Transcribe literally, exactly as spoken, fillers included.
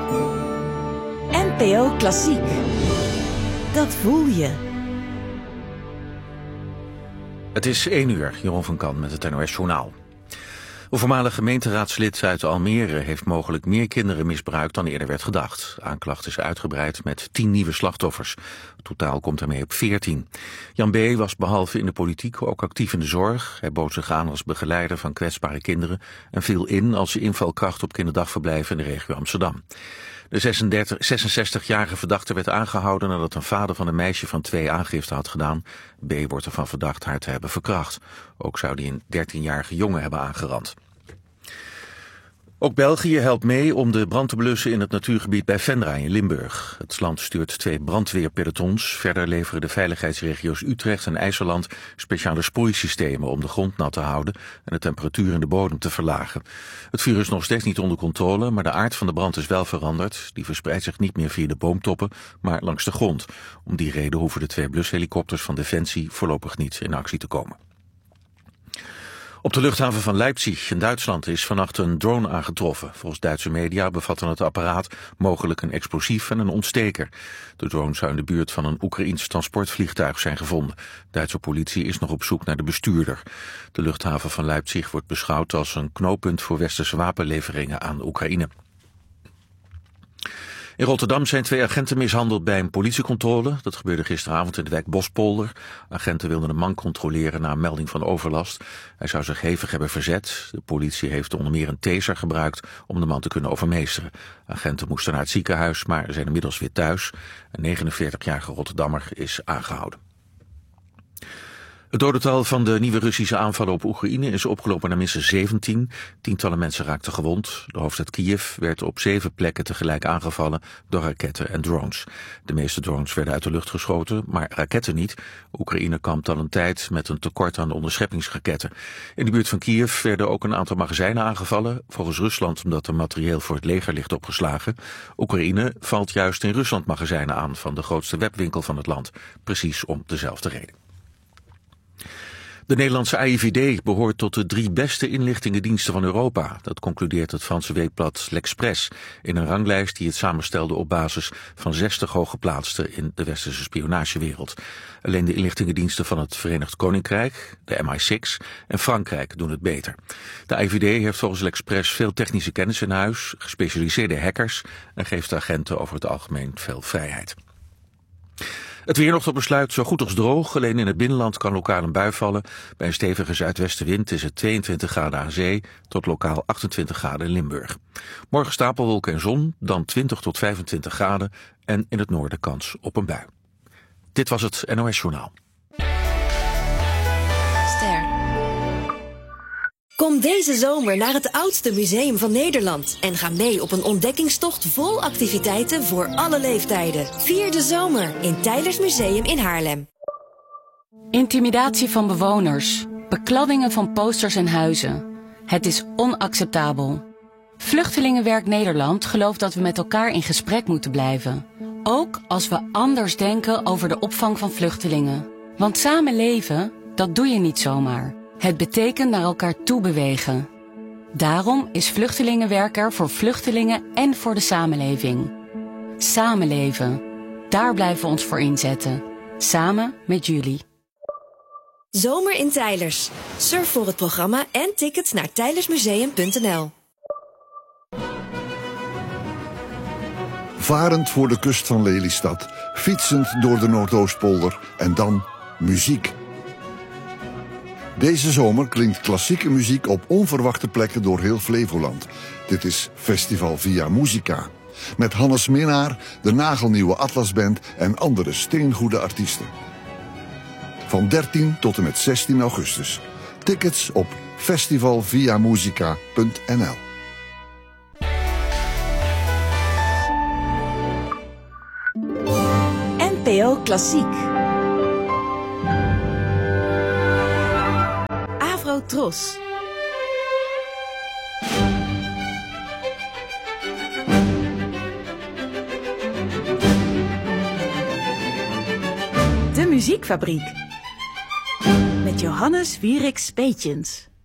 N P O Klassiek. Dat voel je. Het is één uur, Jeroen van Kan met het N O S Journaal. Een voormalig gemeenteraadslid uit Almere heeft mogelijk meer kinderen misbruikt dan eerder werd gedacht. De aanklacht is uitgebreid met tien nieuwe slachtoffers. Totaal komt er mee op veertien. Jan B. was behalve in de politiek ook actief in de zorg. Hij bood zich aan als begeleider van kwetsbare kinderen en viel in als invalkracht op kinderdagverblijven in de regio Amsterdam. De zesenzestigjarige verdachte werd aangehouden nadat een vader van een meisje van twee aangifte had gedaan. B. wordt ervan verdacht haar te hebben verkracht. Ook zou hij een dertienjarige jongen hebben aangerand. Ook België helpt mee om de brand te blussen in het natuurgebied bij Vendra in Limburg. Het land stuurt twee brandweerpelotons. Verder leveren de veiligheidsregio's Utrecht en IJsseland speciale sproeisystemen om de grond nat te houden en de temperatuur in de bodem te verlagen. Het vuur is nog steeds niet onder controle, maar de aard van de brand is wel veranderd. Die verspreidt zich niet meer via de boomtoppen, maar langs de grond. Om die reden hoeven de twee blushelikopters van Defensie voorlopig niet in actie te komen. Op de luchthaven van Leipzig in Duitsland is vannacht een drone aangetroffen. Volgens Duitse media bevatte het apparaat mogelijk een explosief en een ontsteker. De drone zou in de buurt van een Oekraïens transportvliegtuig zijn gevonden. Duitse politie is nog op zoek naar de bestuurder. De luchthaven van Leipzig wordt beschouwd als een knooppunt voor westerse wapenleveringen aan Oekraïne. In Rotterdam zijn twee agenten mishandeld bij een politiecontrole. Dat gebeurde gisteravond in de wijk Bospolder. Agenten wilden een man controleren na een melding van overlast. Hij zou zich hevig hebben verzet. De politie heeft onder meer een taser gebruikt om de man te kunnen overmeesteren. Agenten moesten naar het ziekenhuis, maar zijn inmiddels weer thuis. Een negenenveertigjarige Rotterdammer is aangehouden. Het dodental van de nieuwe Russische aanvallen op Oekraïne is opgelopen naar minstens zeventien. Tientallen mensen raakten gewond. De hoofdstad Kiev werd op zeven plekken tegelijk aangevallen door raketten en drones. De meeste drones werden uit de lucht geschoten, maar raketten niet. Oekraïne kampt al een tijd met een tekort aan onderscheppingsraketten. In de buurt van Kiev werden ook een aantal magazijnen aangevallen. Volgens Rusland omdat er materieel voor het leger ligt opgeslagen. Oekraïne valt juist in Rusland magazijnen aan van de grootste webwinkel van het land. Precies om dezelfde reden. De Nederlandse A I V D behoort tot de drie beste inlichtingendiensten van Europa. Dat concludeert het Franse weekblad L'Express in een ranglijst die het samenstelde op basis van zestig hooggeplaatsten in de westerse spionagewereld. Alleen de inlichtingendiensten van het Verenigd Koninkrijk, de M I zes en Frankrijk doen het beter. De A I V D heeft volgens L'Express veel technische kennis in huis, gespecialiseerde hackers en geeft de agenten over het algemeen veel vrijheid. Het weer nog tot besluit zo goed als droog. Alleen in het binnenland kan lokaal een bui vallen. Bij een stevige zuidwestenwind is het tweeëntwintig graden aan zee tot lokaal achtentwintig graden in Limburg. Morgen stapelwolken en zon, dan twintig tot vijfentwintig graden en in het noorden kans op een bui. Dit was het N O S Journaal. Ster. Kom deze zomer naar het oudste museum van Nederland en ga mee op een ontdekkingstocht vol activiteiten voor alle leeftijden. Vier de zomer in Teylers Museum in Haarlem. Intimidatie van bewoners, bekladdingen van posters en huizen. Het is onacceptabel. Vluchtelingenwerk Nederland gelooft dat we met elkaar in gesprek moeten blijven. Ook als we anders denken over de opvang van vluchtelingen. Want samen leven, dat doe je niet zomaar. Het betekent naar elkaar toe bewegen. Daarom is Vluchtelingenwerk er voor vluchtelingen en voor de samenleving. Samenleven. Daar blijven we ons voor inzetten. Samen met jullie. Zomer in Teylers. Surf voor het programma en tickets naar teylersmuseum punt n l. Varend voor de kust van Lelystad, fietsend door de Noordoostpolder en dan muziek. Deze zomer klinkt klassieke muziek op onverwachte plekken door heel Flevoland. Dit is Festival Via Musica. Met Hannes Minnaar, de nagelnieuwe Atlasband en andere steengoede artiesten. Van dertien tot en met zestien augustus. Tickets op festival via musica punt n l. N P O Klassiek. Avro Tros. De Muziekfabriek. Met Johannes Wieriks Peetjens.